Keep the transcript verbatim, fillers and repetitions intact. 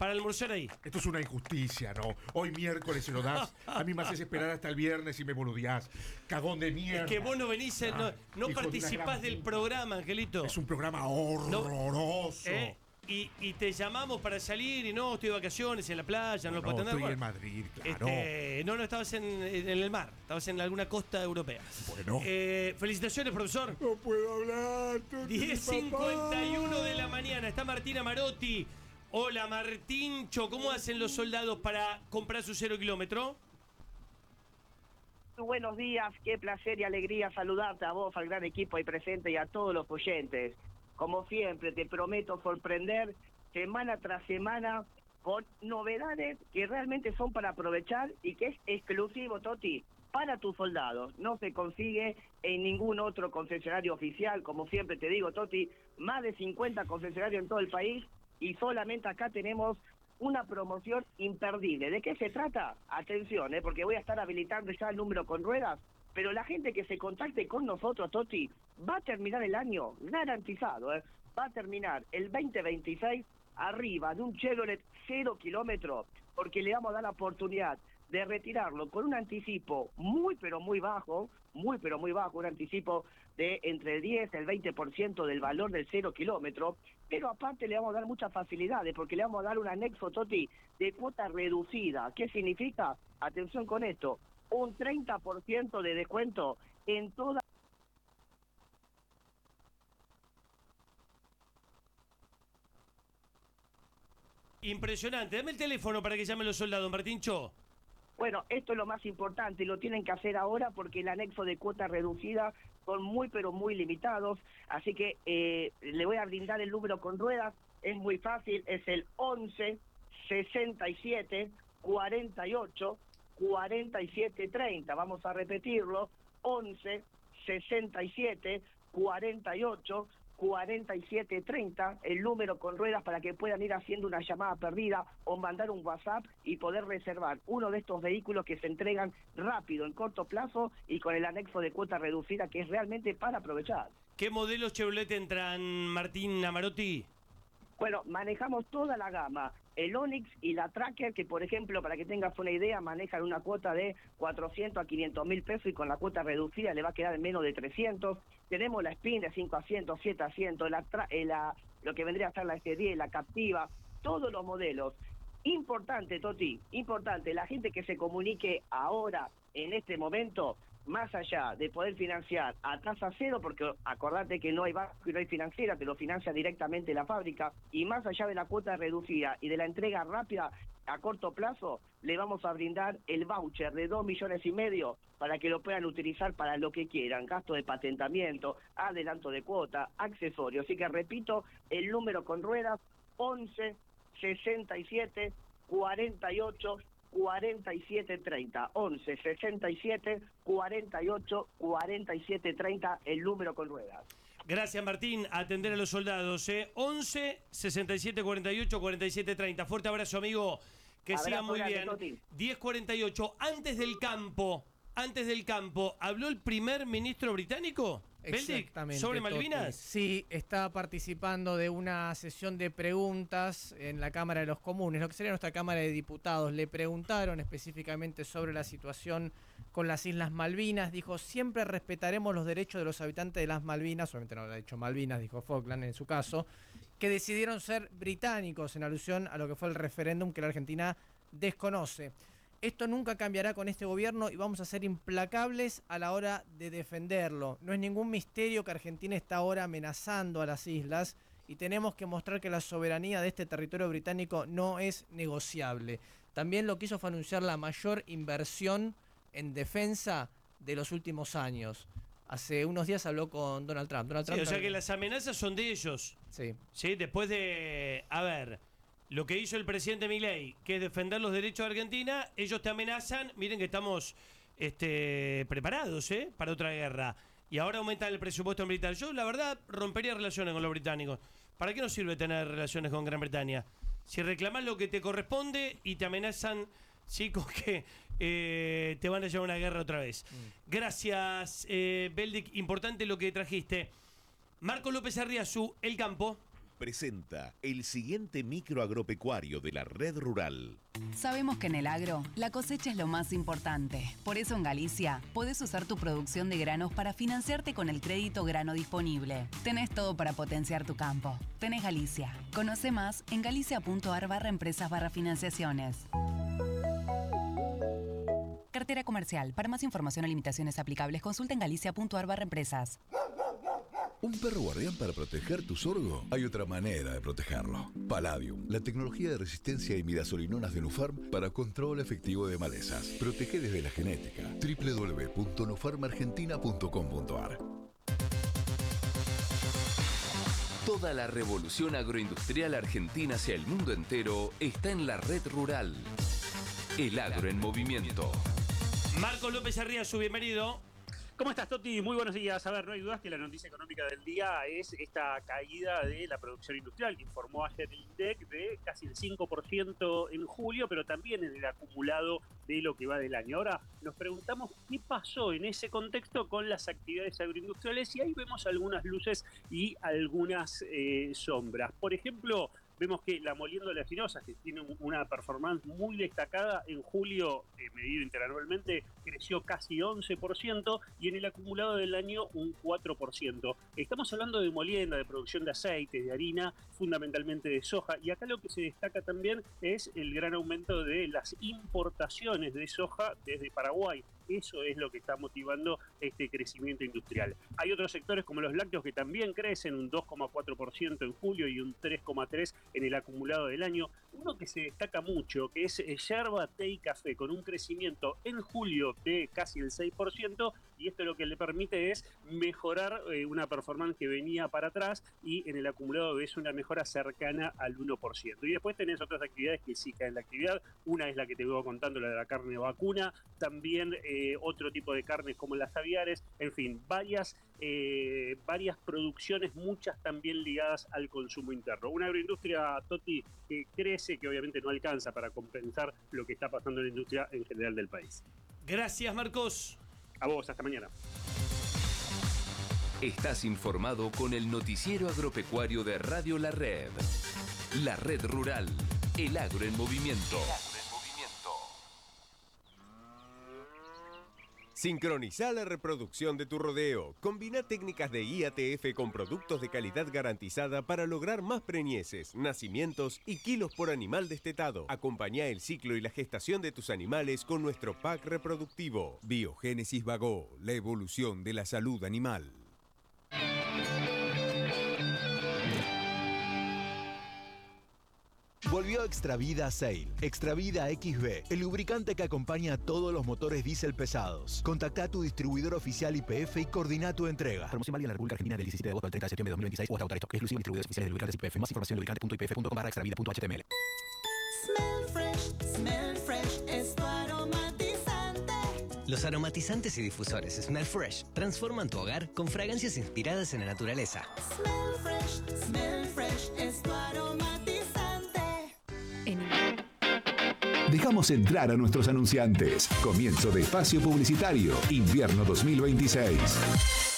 para almorzar ahí. Esto es una injusticia, ¿no? Hoy miércoles se lo das, a mí me haces esperar hasta el viernes y me boludeás. Cagón de mierda. Es que vos no venís, Ah, no, no hijo de participás una gran del puta. programa, Angelito. Es un programa horroroso. ¿Eh? Y, y te llamamos para salir y no, estoy de vacaciones en la playa, no, No, lo puedo atender. estoy Bueno, en Madrid, claro. Este, no, no, estabas en, en el mar, estabas en alguna costa europea. Bueno. Eh, felicitaciones, profesor. No puedo hablar. diez cincuenta y uno de la mañana, está Martina Marotti. Hola, Martincho, ¿cómo hacen los soldados para comprar su cero kilómetro? Buenos días, qué placer y alegría saludarte a vos, al gran equipo ahí presente y a todos los oyentes. Como siempre, te prometo sorprender semana tras semana con novedades que realmente son para aprovechar y que es exclusivo, Toti, para tus soldados. No se consigue en ningún otro concesionario oficial, como siempre te digo, Toti, más de cincuenta concesionarios en todo el país y solamente acá tenemos una promoción imperdible. ¿De qué se trata? Atención, ¿eh? Porque voy a estar habilitando ya el número con ruedas, pero la gente que se contacte con nosotros, Toti, va a terminar el año garantizado, ¿eh? Va a terminar el veinte veintiséis arriba de un Chevrolet cero kilómetro, porque le vamos a dar la oportunidad de retirarlo con un anticipo muy pero muy bajo, muy pero muy bajo, un anticipo de entre el diez y el veinte por ciento del valor del cero kilómetro, pero aparte le vamos a dar muchas facilidades, porque le vamos a dar un anexo, Toti, de cuota reducida. ¿Qué significa? Atención con esto, un treinta por ciento de descuento en toda... Impresionante. Dame el teléfono para que llamen los soldados, Martincho. Bueno, esto es lo más importante y lo tienen que hacer ahora porque el anexo de cuota reducida son muy pero muy limitados, así que eh, le voy a brindar el número con ruedas, es muy fácil, es el once sesenta y siete cuarenta y ocho cuarenta y siete treinta, vamos a repetirlo, once sesenta y siete cuarenta y ocho cuarenta y siete treinta, el número con ruedas para que puedan ir haciendo una llamada perdida o mandar un WhatsApp y poder reservar uno de estos vehículos que se entregan rápido, en corto plazo y con el anexo de cuota reducida que es realmente para aprovechar. ¿Qué modelos Chevrolet entran, Martín Amarotti? Bueno, manejamos toda la gama, el Onix y la Tracker, que por ejemplo, para que tengas una idea, manejan una cuota de cuatrocientos a quinientos mil pesos y con la cuota reducida le va a quedar en menos de trescientos. Tenemos la Spin de cinco asientos, siete asientos, la, tra eh, la lo que vendría a ser la S diez, la Captiva, todos los modelos. Importante, Toti, importante, la gente que se comunique ahora, en este momento, más allá de poder financiar a tasa cero, porque acordate que no hay banco y no hay financiera, te lo financia directamente la fábrica, y más allá de la cuota reducida y de la entrega rápida a corto plazo, le vamos a brindar el voucher de dos millones y medio para que lo puedan utilizar para lo que quieran, gasto de patentamiento, adelanto de cuota, accesorios. Así que repito, el número con ruedas, once sesenta y siete cuarenta y ocho cuarenta y siete treinta, once sesenta y siete cuarenta y ocho cuarenta y siete treinta, el número con ruedas. Gracias, Martín. A atender a los soldados, ¿eh? once sesenta y siete cuarenta y ocho cuarenta y siete treinta. Fuerte abrazo, amigo. Que Abrazo siga muy grande, bien. Toti. diez cuarenta y ocho. Antes del campo, antes del campo, ¿habló el primer ministro británico? Exactamente, ¿Sobre Toti. Malvinas? Sí, está participando de una sesión de preguntas en la Cámara de los Comunes, lo que sería nuestra Cámara de Diputados. Le preguntaron específicamente sobre la situación con las Islas Malvinas. Dijo, siempre respetaremos los derechos de los habitantes de las Malvinas, solamente no lo ha dicho Malvinas, dijo Falkland en su caso, que decidieron ser británicos en alusión a lo que fue el referéndum que la Argentina desconoce. Esto nunca cambiará con este gobierno y vamos a ser implacables a la hora de defenderlo. No es ningún misterio que Argentina está ahora amenazando a las islas y tenemos que mostrar que la soberanía de este territorio británico no es negociable. También lo que hizo fue anunciar la mayor inversión en defensa de los últimos años. Hace unos días habló con Donald Trump. Donald Trump Sí, o sea también... que las amenazas son de ellos. Sí. Sí, después de... A ver... Lo que hizo el presidente Milei, que es defender los derechos de Argentina, ellos te amenazan, miren que estamos este, preparados ¿eh? para otra guerra. Y ahora aumentan el presupuesto militar. Yo, la verdad, rompería relaciones con los británicos. ¿Para qué nos sirve tener relaciones con Gran Bretaña? Si reclamas lo que te corresponde y te amenazan, sí, con que eh, te van a llevar a una guerra otra vez. Mm. Gracias, eh, Beldic. Importante lo que trajiste. Marco López Arriazu, El Campo. presenta el siguiente micro agropecuario de la Red Rural. Sabemos que en el agro la cosecha es lo más importante. Por eso en Galicia podés usar tu producción de granos para financiarte con el crédito grano disponible. Tenés todo para potenciar tu campo. Tenés Galicia. Conoce más en galicia.ar barra empresas barra financiaciones. Cartera comercial. Para más información o limitaciones aplicables, consulta en galicia.ar barra empresas. ¿Un perro guardián para proteger tu sorgo? Hay otra manera de protegerlo. Palladium, la tecnología de resistencia a imidazolinonas de Nufarm para control efectivo de malezas. Protege desde la genética. doble u doble u doble u punto nufarm argentina punto com punto a r. Toda la revolución agroindustrial argentina hacia el mundo entero está en la Red Rural. El agro en movimiento. Marcos López Arriazu, bienvenido. ¿Cómo estás, Toti? Muy buenos días. A ver, no hay dudas que la noticia económica del día es esta caída de la producción industrial que informó ayer el INDEC de casi el cinco por ciento en julio, pero también en el acumulado de lo que va del año. Ahora nos preguntamos qué pasó en ese contexto con las actividades agroindustriales y ahí vemos algunas luces y algunas eh, sombras. Por ejemplo, vemos que la molienda oleaginosa, que tiene una performance muy destacada, en julio, eh, medido interanualmente, creció casi once por ciento y en el acumulado del año un cuatro por ciento. Estamos hablando de molienda, de producción de aceite, de harina, fundamentalmente de soja, y acá lo que se destaca también es el gran aumento de las importaciones de soja desde Paraguay. Eso es lo que está motivando este crecimiento industrial. Hay otros sectores como los lácteos que también crecen un dos coma cuatro por ciento en julio y un tres coma tres por ciento en el acumulado del año. Uno que se destaca mucho, que es yerba, té y café, con un crecimiento en julio de casi el seis por ciento, y esto lo que le permite es mejorar eh, una performance que venía para atrás, y en el acumulado ves una mejora cercana al uno por ciento. Y después tenés otras actividades que sí caen en la actividad. Una es la que te voy contando, la de la carne vacuna, también eh, otro tipo de carnes como las aviares, en fin, varias, eh, varias producciones, muchas también ligadas al consumo interno. Una agroindustria, Toti, que crece, que obviamente no alcanza para compensar lo que está pasando en la industria en general del país. Gracias, Marcos. A vos, hasta mañana. Estás informado con el noticiero agropecuario de Radio La Red. La Red Rural. El agro en movimiento. Sincroniza la reproducción de tu rodeo. Combina técnicas de I A T F con productos de calidad garantizada para lograr más preñeces, nacimientos y kilos por animal destetado. Acompañá el ciclo y la gestación de tus animales con nuestro pack reproductivo. Biogénesis Vago, la evolución de la salud animal. Volvió Extravida Sail. Extravida X B, el lubricante que acompaña a todos los motores diésel pesados. Contacta a tu distribuidor oficial I P F y coordina tu entrega. Promoción válida en la República Argentina del diecisiete de agosto al treinta de septiembre de dos mil veintiséis o hasta agotar stock. Exclusivo en distribuidores oficiales de lubricantes I P F. Más información en lubricante punto i p f punto com barra extravida punto h t m l. Smell fresh, smell fresh, es tu aromatizante. Los aromatizantes y difusores Smell Fresh transforman tu hogar con fragancias inspiradas en la naturaleza. Smell fresh, smell fresh, es tu aromatizante. Dejamos entrar a nuestros anunciantes. Comienzo de espacio publicitario. Invierno dos mil veintiséis.